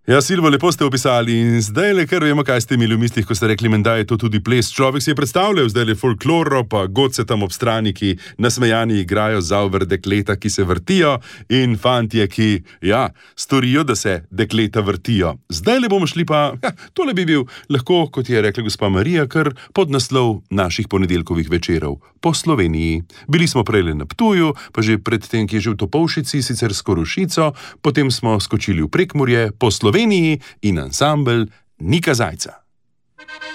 Ja, Silvo, lepo ste opisali in zdaj le kar vemo, kaj ste imeli v mislih, ko ste rekli, menda je to tudi ples. Človek si je predstavljal, zdaj le folkloro, pa godce tam ob strani, ki nasmejani igrajo zaver dekleta, ki se vrtijo in fantje, ki, ja, storijo, da se dekleta vrtijo. Zdaj le bomo šli pa, tole bi bil lahko, kot je rekla gospa Marija, kar pod naslov naših ponedeljkovih večerov po Sloveniji. Bili smo prej na Ptuju, pa že predtem, ki je že v Topolšici, sicer s Korošico, potem smo skočili v Prekmurje, po Sloveniji in ansambel Nika Zajca.